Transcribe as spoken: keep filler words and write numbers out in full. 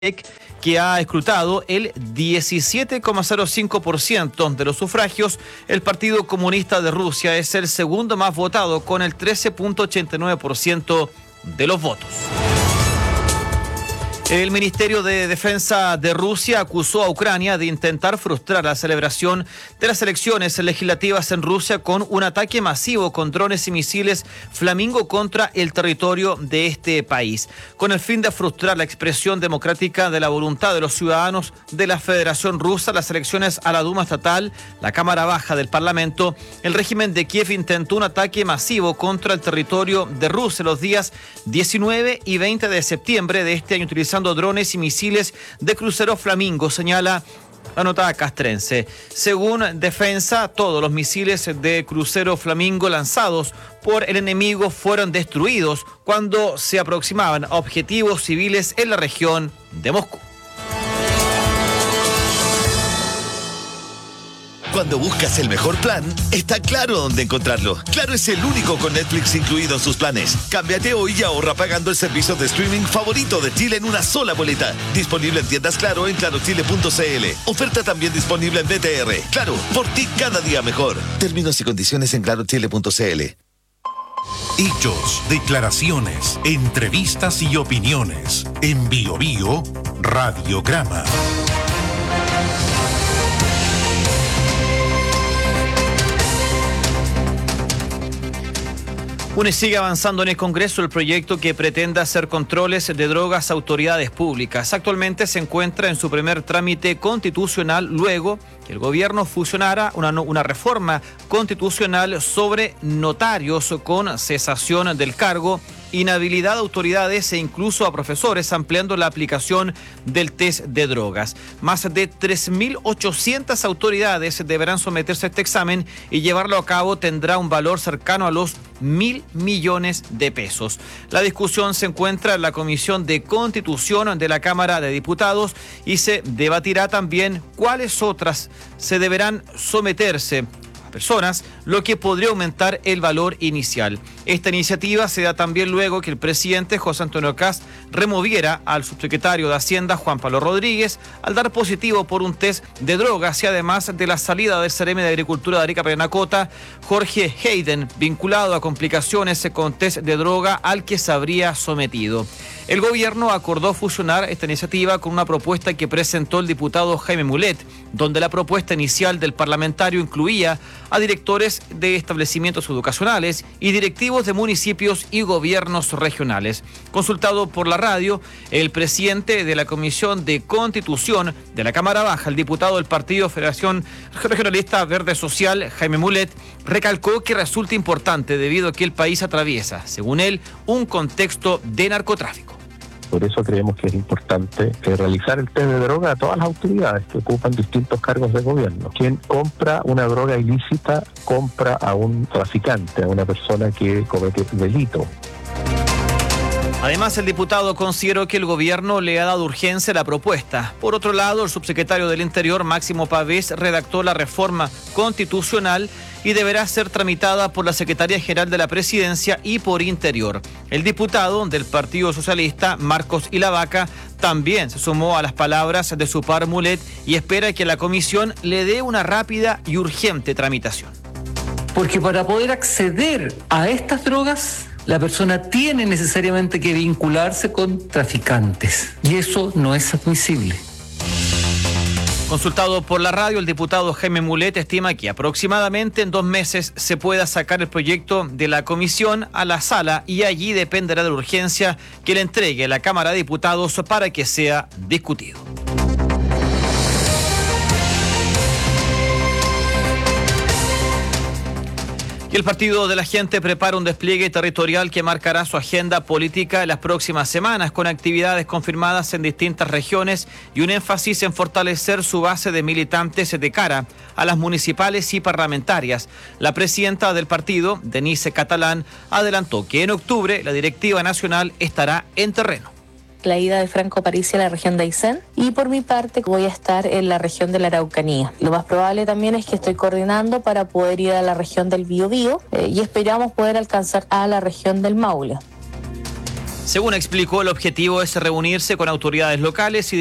que ha escrutado el diecisiete coma cero cinco por ciento de los sufragios. El Partido Comunista de Rusia es el segundo más votado con el trece coma ochenta y nueve por ciento de los votos. El Ministerio de Defensa de Rusia acusó a Ucrania de intentar frustrar la celebración de las elecciones legislativas en Rusia con un ataque masivo con drones y misiles Flamingo contra el territorio de este país, con el fin de frustrar la expresión democrática de la voluntad de los ciudadanos de la Federación Rusa. Las elecciones a la Duma Estatal, la Cámara Baja del Parlamento, el régimen de Kiev intentó un ataque masivo contra el territorio de Rusia los días diecinueve y veinte de septiembre de este año, utilizando drones y misiles de crucero Flamingo, señala la nota castrense. Según Defensa, todos los misiles de crucero Flamingo lanzados por el enemigo fueron destruidos cuando se aproximaban a objetivos civiles en la región de Moscú. Cuando buscas el mejor plan, está Claro dónde encontrarlo. Claro es el único con Netflix incluido en sus planes. Cámbiate hoy y ahorra pagando el servicio de streaming favorito de Chile en una sola boleta. Disponible en tiendas Claro en claro chile punto c l. Oferta también disponible en B T R. Claro, por ti cada día mejor. Términos y condiciones en claro chile punto c l. Hechos, declaraciones, entrevistas y opiniones. En Bio Bio, Radiograma. U N E sigue avanzando en el Congreso el proyecto que pretende hacer controles de drogas a autoridades públicas. Actualmente se encuentra en su primer trámite constitucional luego que el gobierno fusionara una, una reforma constitucional sobre notarios con cesación del cargo, inhabilidad a autoridades e incluso a profesores, ampliando la aplicación del test de drogas. Más de tres mil ochocientas autoridades deberán someterse a este examen y llevarlo a cabo tendrá un valor cercano a los mil millones de pesos. La discusión se encuentra en la Comisión de Constitución de la Cámara de Diputados y se debatirá también cuáles otras se deberán someterse personas, lo que podría aumentar el valor inicial. Esta iniciativa se da también luego que el presidente José Antonio Kast removiera al subsecretario de Hacienda Juan Pablo Rodríguez al dar positivo por un test de drogas y además de la salida del C E R E M de Agricultura de Arica Parinacota, Jorge Hayden, vinculado a complicaciones con test de droga al que se habría sometido. El gobierno acordó fusionar esta iniciativa con una propuesta que presentó el diputado Jaime Mulet, donde la propuesta inicial del parlamentario incluía a directores de establecimientos educacionales y directivos de municipios y gobiernos regionales. Consultado por la radio, el presidente de la Comisión de Constitución de la Cámara Baja, el diputado del Partido Federación Regionalista Verde Social, Jaime Mulet, recalcó que resulta importante debido a que el país atraviesa, según él, un contexto de narcotráfico. Por eso creemos que es importante eh, realizar el test de droga a todas las autoridades que ocupan distintos cargos de gobierno. Quien compra una droga ilícita compra a un traficante, a una persona que comete delito. Además, el diputado consideró que el gobierno le ha dado urgencia a la propuesta. Por otro lado, el subsecretario del Interior, Máximo Pavés, redactó la reforma constitucional y deberá ser tramitada por la Secretaría General de la Presidencia y por Interior. El diputado del Partido Socialista, Marcos Ilavaca, también se sumó a las palabras de su par Mulet y espera que la comisión le dé una rápida y urgente tramitación. Porque para poder acceder a estas drogas, la persona tiene necesariamente que vincularse con traficantes y eso no es admisible. Consultado por la radio, el diputado Jaime Mulet estima que aproximadamente en dos meses se pueda sacar el proyecto de la comisión a la sala y allí dependerá de la urgencia que le entregue la Cámara de Diputados para que sea discutido. Y el Partido de la Gente prepara un despliegue territorial que marcará su agenda política en las próximas semanas, con actividades confirmadas en distintas regiones y un énfasis en fortalecer su base de militantes de cara a las municipales y parlamentarias. La presidenta del partido, Denise Catalán, adelantó que en octubre la directiva nacional estará en terreno. La ida de Franco Parisi a la región de Aysén y por mi parte voy a estar en la región de la Araucanía. Lo más probable también es que estoy coordinando para poder ir a la región del Biobío eh, y esperamos poder alcanzar a la región del Maule. Según explicó, el objetivo es reunirse con autoridades locales y